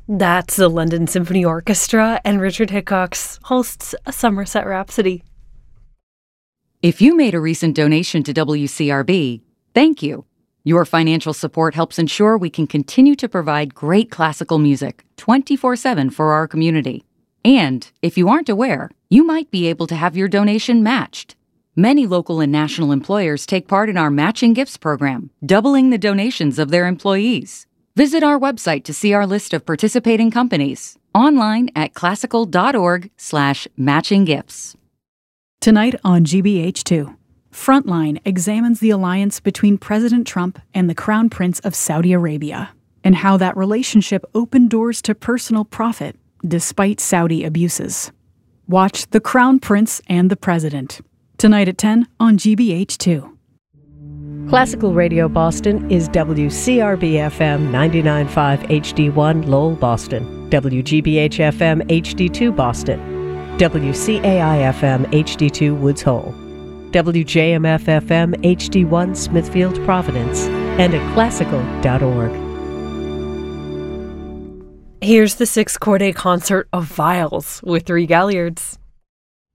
That's the London Symphony Orchestra, and Richard Hickox hosts a Somerset Rhapsody. If you made a recent donation to WCRB, thank you. Your financial support helps ensure we can continue to provide great classical music 24/7 for our community. And if you aren't aware, you might be able to have your donation matched. Many local and national employers take part in our Matching Gifts program, doubling the donations of their employees. Visit our website to see our list of participating companies, online at classical.org/matchinggifts. Tonight on GBH2, Frontline examines the alliance between President Trump and the Crown Prince of Saudi Arabia, and how that relationship opened doors to personal profit despite Saudi abuses. Watch The Crown Prince and the President, tonight at 10 on GBH2. Classical Radio Boston is WCRB-FM 99.5 HD1 Lowell, Boston, WGBH-FM HD2 Boston, WCAI-FM HD2 Woods Hole, WJMF-FM HD1 Smithfield, Providence, and at classical.org. Here's the 6 chord concert of Vials with 3 Galliards.